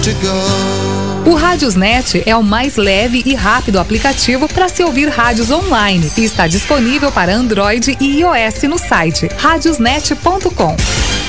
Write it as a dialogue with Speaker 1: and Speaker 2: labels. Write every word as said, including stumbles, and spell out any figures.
Speaker 1: to go.
Speaker 2: O Rádiosnet é o mais leve e rápido aplicativo para se ouvir rádios online e está disponível para Android e iOS no site rádiosnet ponto com.